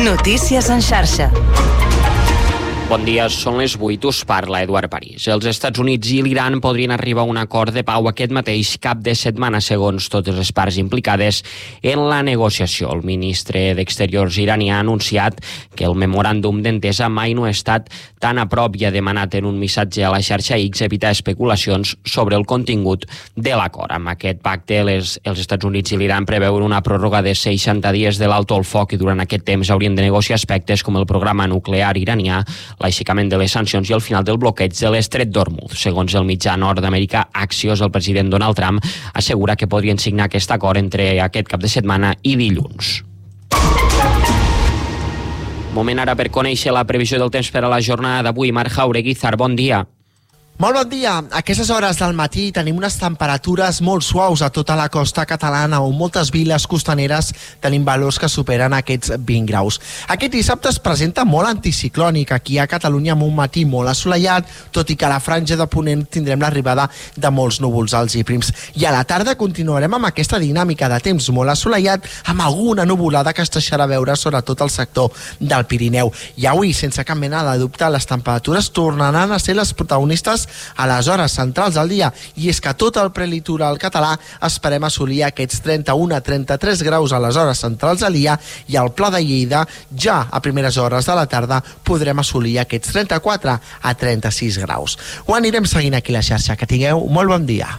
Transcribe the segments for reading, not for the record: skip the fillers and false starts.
Notícies en xarxa. Bon dia, són les 8, us parla Eduard París. Els Estats Units i l'Iran podrien arribar a un acord de pau aquest mateix cap de setmana, segons totes les parts implicades en la negociació. El ministre d'Exteriors iranià ha anunciat que el memoràndum d'entesa mai no ha estat tan a prop i ha demanat en un missatge a la xarxa X evitar especulacions sobre el contingut de l'acord. Amb aquest pacte, els Estats Units i l'Iran preveuen una pròrroga de 60 dies de l'alto al foc i durant aquest temps haurien de negociar aspectes com el programa nuclear iranià, l'aixecament de les sancions i el final del bloqueig de l'estret d'Hormuz. Segons el mitjà nord-americà Axios, el president Donald Trump assegura que podrien signar aquest acord entre aquest cap de setmana i dilluns. Moment ara per conèixer la previsió del temps per a la jornada d'avui. Marc Jaureguizar, bon dia. Molt bon dia. A aquestes hores del matí tenim unes temperatures molt suaus a tota la costa catalana, on moltes viles costaneres tenim valors que superen aquests 20 graus. Aquest dissabte es presenta molt anticiclònic aquí a Catalunya, amb un matí molt assolellat, tot i que a la franja de ponent tindrem l'arribada de molts núvols alts i prims. I a la tarda continuarem amb aquesta dinàmica de temps molt assolellat, amb alguna nuvolada que es deixarà veure sobretot al sector del Pirineu. I avui, sense cap mena de dubte, les temperatures tornaran a ser les protagonistes a les hores centrals del dia, i és que tot el prelitoral català esperem assolir aquests 31 a 33 graus a les hores centrals del dia, i al Pla de Lleida ja a primeres hores de la tarda podrem assolir aquests 34 a 36 graus. Ho anirem seguint aquí a la xarxa. Que tingueu molt bon dia.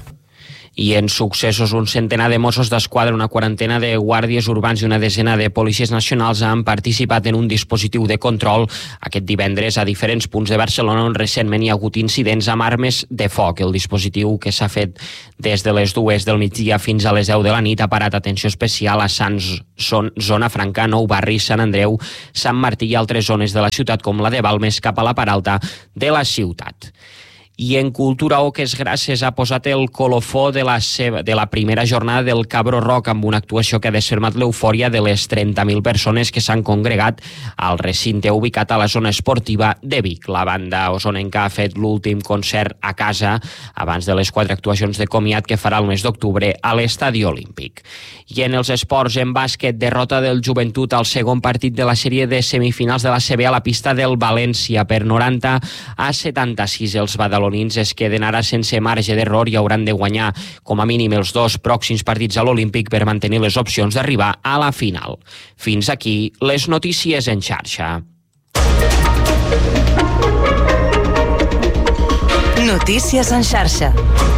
I en successos, un centenar de Mossos d'Esquadra, una quarantena de guàrdies urbans i una desena de policies nacionals han participat en un dispositiu de control aquest divendres a diferents punts de Barcelona on recentment hi ha hagut incidents amb armes de foc. El dispositiu, que s'ha fet des de les 2 del migdia fins a les 10 de la nit, ha parat atenció especial a Sants, Zona Franca, Nou Barri, Sant Andreu, Sant Martí i altres zones de la ciutat com la de Balmes cap a la part alta de la ciutat. I en cultura, Oques Grasses ha posat el colofó de la primera jornada del Cabro Rock amb una actuació que ha desfermat l'eufòria de les 30.000 persones que s'han congregat al recinte ubicat a la zona esportiva de Vic. La banda osonenca ha fet l'últim concert a casa abans de les 4 actuacions de comiat que farà el mes d'octubre a l'Estadi Olímpic. I en els esports, en bàsquet, derrota del Joventut al segon partit de la sèrie de semifinals de la CB a la pista del València per 90 a 76. Els badalonins es queden ara sense marge d'error i hauran de guanyar com a mínim els 2 pròxims partits a l'Olímpic per mantenir les opcions d'arribar a la final. Fins aquí les notícies en xarxa. Notícies en xarxa.